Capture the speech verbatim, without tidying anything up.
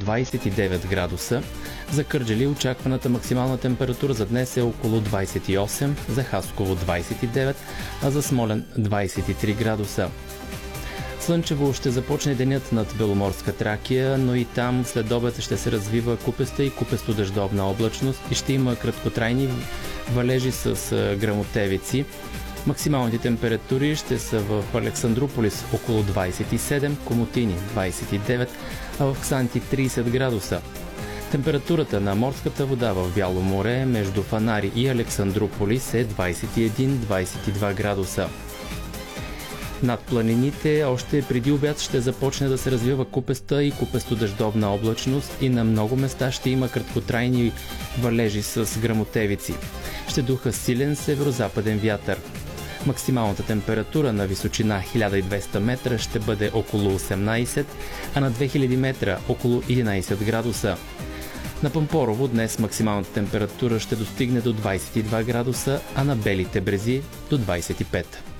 двадесет и девет градуса. За Кърджали очакваната максимална температура за днес е около двадесет и осем, за Хасково двадесет и девет, а за Смолян двадесет и три градуса. Слънчево ще започне денят над Беломорска Тракия, но и там след обед ще се развива купеста и купесто-дъждовна облачност и ще има краткотрайни валежи с гръмотевици. Максималните температури ще са в Александруполис около двадесет и седем, Комотини двадесет и девет, а в Ксанти тридесет градуса. Температурата на морската вода в Бяло море между Фанари и Александруполис е двадесет и един до двадесет и два градуса. Над планините още преди обяд ще започне да се развива купеста и купесто-дъждовна облачност и на много места ще има краткотрайни валежи с гръмотевици. Ще духа силен северо-западен вятър. Максималната температура на височина хиляда и двеста метра ще бъде около осемнадесет, а на две хиляди метра около единадесет градуса. На Пампорово днес максималната температура ще достигне до двадесет и два градуса, а на Белите брези до двадесет и пет.